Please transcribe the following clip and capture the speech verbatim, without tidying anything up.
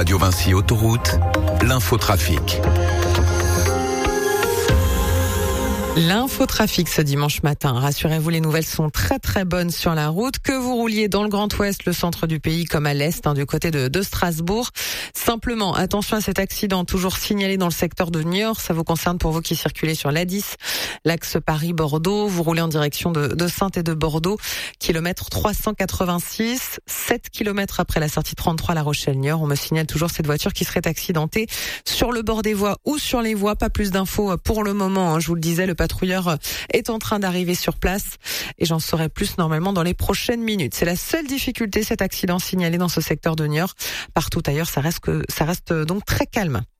Radio Vinci Autoroute, l'infotrafic. L'infotrafic ce dimanche matin. Rassurez-vous, les nouvelles sont très très bonnes sur la route. Que vous rouliez dans le Grand Ouest, le centre du pays, comme à l'Est, hein, du côté de, de Strasbourg. Simplement, attention à cet accident toujours signalé dans le secteur de Niort. Ça vous concerne pour vous qui circulez sur l'A dix, l'axe Paris-Bordeaux. Vous roulez en direction de, de Saintes et de Bordeaux. Kilomètre trois cent quatre-vingt-six, sept kilomètres après la sortie trente-trois La Rochelle-Niort. On me signale toujours cette voiture qui serait accidentée sur le bord des voies ou sur les voies. Pas plus d'infos pour le moment, hein. Je vous le disais, le patrouilleur est en train d'arriver sur place et j'en saurai plus normalement dans les prochaines minutes. C'est la seule difficulté, cet accident signalé dans ce secteur de Niort. Partout ailleurs, ça reste que, ça reste donc très calme.